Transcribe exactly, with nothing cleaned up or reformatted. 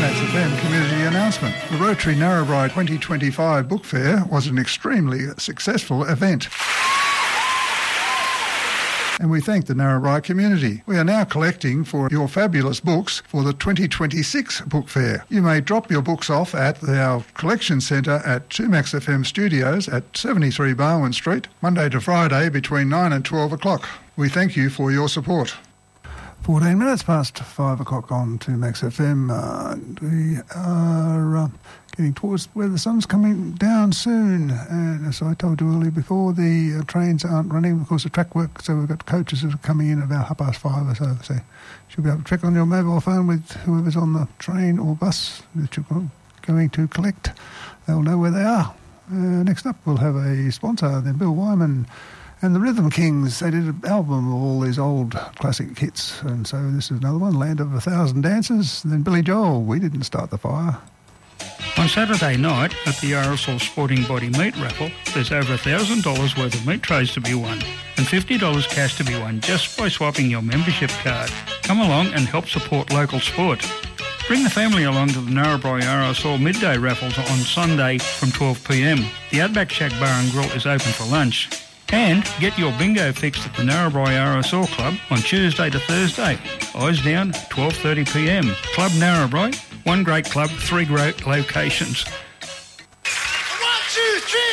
Max F M community announcement. The Rotary Narrabri twenty twenty-five Book Fair was an extremely successful event. And we thank the Narrabri community. We are now collecting for your fabulous books for the twenty twenty-six Book Fair. You may drop your books off at our collection centre at two Max F M Studios at seventy-three Barwon Street, Monday to Friday between nine and twelve o'clock. We thank you for your support. fourteen minutes past five o'clock on two Max F M. Uh, we are uh, getting towards where the sun's coming down soon. And as I told you earlier before, the uh, trains aren't running because of track work. So we've got coaches that are coming in about half past five or so. So you'll be able to check on your mobile phone with whoever's on the train or bus that you're going to collect. They'll know where they are. Uh, next up, we'll have a sponsor, then Bill Wyman. And the Rhythm Kings, they did an album of all these old classic hits. And so this is another one, Land of a Thousand Dances. And then Billy Joel, We Didn't Start the Fire. On Saturday night at the R S L Sporting Body Meat Raffle, there's over one thousand dollars worth of meat trays to be won and fifty dollars cash to be won just by swiping your membership card. Come along and help support local sport. Bring the family along to the Narrabri R S L midday raffles on Sunday from twelve p m. The Outback Shack Bar and Grill is open for lunch. And get your bingo fixed at the Narrabri R S L Club on Tuesday to Thursday. Eyes down, twelve thirty p m. Club Narrabri, one great club, three great locations.